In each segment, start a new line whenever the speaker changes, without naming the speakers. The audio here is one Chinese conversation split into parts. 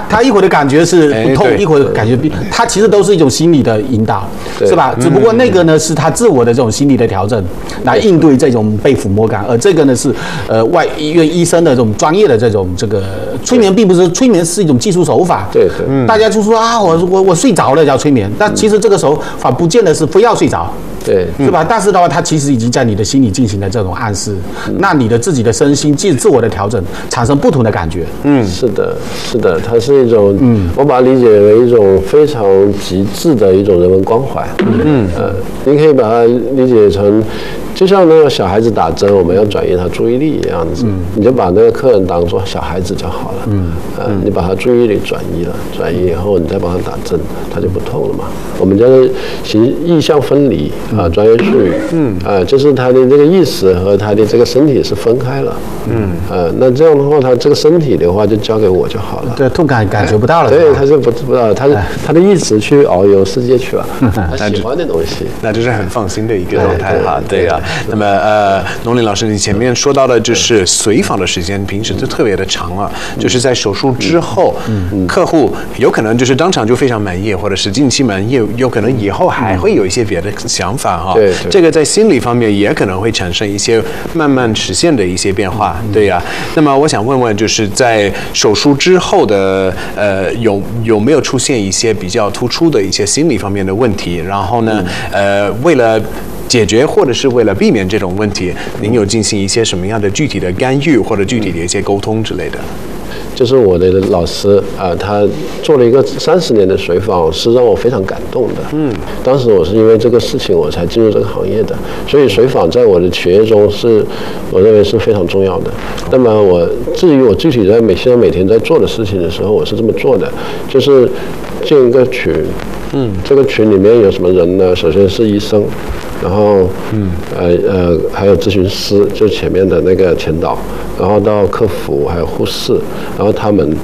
他一会儿的感觉是不痛，一会儿感觉他其实都是一种心理的引导，是吧？只不过那个呢是他自我的这种心理的调整，来应对这种被抚摸感，而这个呢是外医院医生的这种专业的这种这个催眠，并不是催眠是一种技术手法。
对，
大家就说啊，我睡着了叫催眠，但其实这个手法不见得是非要睡着。
对，
是吧？但是的话，它其实已经在你的心里进行了这种暗示，那你的自己的身心自我的调整，产生不同的感觉。
是的，它是一种，我把它理解为一种非常极致的一种人文关怀。你可以把它理解成，就像那个小孩子打针，我们要转移他注意力一样子，你就把那个客人当作小孩子就好了。你把他注意力转移了，转移以后，你再帮他打针，他就不痛了嘛。我们叫做意象分离啊，专业术语。就是他的这个意识和他的这个身体是分开了。那这样的话，他这个身体的话就交给我就好了。
对，痛感觉不到了。
对，他是不知道，他的意识去遨游世界去了，他喜欢的东西，
那就是很放心的一个状态哈。对啊，那么农林老师，你前面说到的就是随访的时间，平时就特别的长了，就是在手术之后，客户有可能就是当场就非常满意，或者是近期满意，有可能以后还会有一些别的想法哈。
对，
这个在心理方面也可能会产生一些慢慢实现的一些变化。对呀，那么我想问问，就是在手术之后的有没有出现一些比较突出的一些心理方面的问题？然后呢，为了解决或者是为了避免这种问题，您有进行一些什么样的具体的干预或者具体的一些沟通之类的？
就是我的老师他做了一个30年的随访，是让我非常感动的。当时我是因为这个事情我才进入这个行业的，所以随访在我的企业中我认为是非常重要的。那么至于我具体现在每天在做的事情的时候，我是这么做的，就是建一个群。这个群里面有什么人呢？首先是医生，然后还有咨询师，就前面的那个前导，然后到客服还有护士，然后他们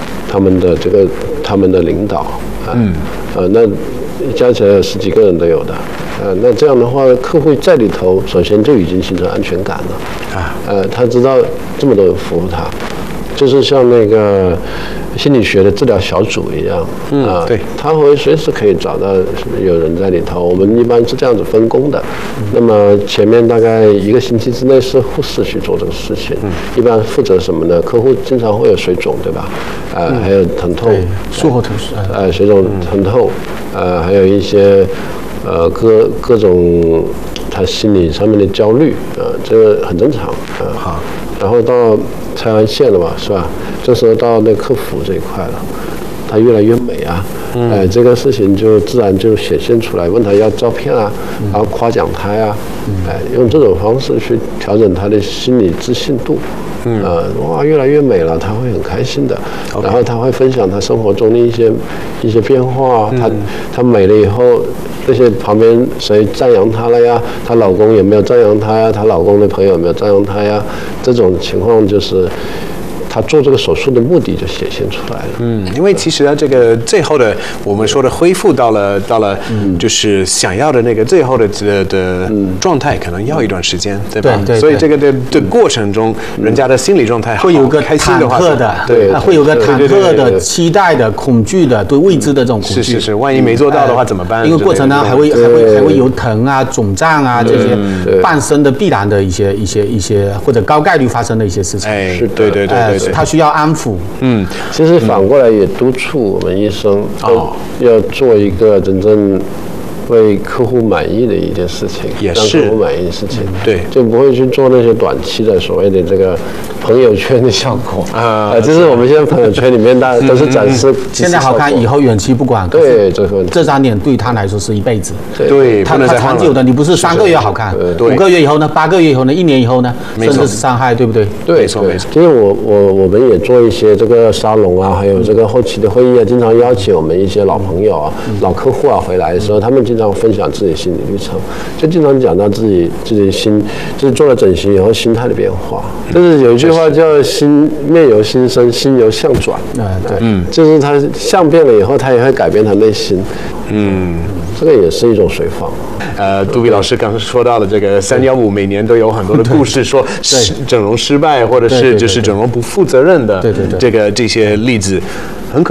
的领导那加起来有10几个人都有的。那这样的话，客户在里头首先就已经形成安全感了。他知道这么多人服务他，就是像那个心理学的治疗小组一样
对，
他会随时可以找到有人在里头。我们一般是这样子分工的。那么前面大概1个星期之内是护士去做这个事情，一般负责什么呢？客户经常会有水肿，对吧？还有疼痛，
术后疼痛，
水肿、疼痛，还有一些各种他心理上面的焦虑，这个很正常好，然后到拆完线了嘛，是吧？这时候到那客服这一块了，他越来越美啊，这个事情就自然就显现出来。问他要照片啊，然后夸奖他呀，用这种方式去调整他的心理自信度。哇，越来越美了，他会很开心的。然后他会分享他生活中的一些变化。他美了以后，那些旁边谁赞扬她了呀？她老公有没有赞扬她呀？她老公的朋友有没有赞扬她呀？这种情况就是他做这个手术的目的就显现出来了。
因为其实这个最后的我们说的恢复到了就是想要的那个最后的状态，可能要一段时间，对吧？
对。
所以这个的过程中，人家的心理状态
会有个
开心的话，
对，会有个忐忑的、期待的、恐惧的、对未知的这种恐惧。
是，万一没做到的话怎么办？
因为过程呢还会有疼啊、肿胀啊这些伴生的必然的一些或者高概率发生的一些事情。
对。
他需要安抚。
其实反过来也督促我们医生要做一个真正为客户满意的一件事情，让客户满意的事情，
对，
就不会去做那些短期的所谓的这个朋友圈的效果就是我们现在朋友圈里面大家都是展示
现在好看，以后远期不管。
对，
这3点对他来说是一辈子。
对，
他长久的，你不是3个月好看，5个月以后呢，8个月以后呢，1年以后呢，甚至是伤害，对不对？
对，
没错。
其实我们也做一些这个沙龙啊，还有这个后期的会议啊，经常邀请我们一些老朋友啊、老客户啊回来的时候，他们经常分享自己心理历程，就经常讲到自己就是做了整形以后心态的变化。就是有一句话叫面由心生，心由相转。对，就是他相变了以后，他也会改变他内心。这个也是一种随访。
杜比老师刚刚说到的这个315，每年都有很多的故事，说整容失败，或者是就是整容不负责任的这些例子，很可。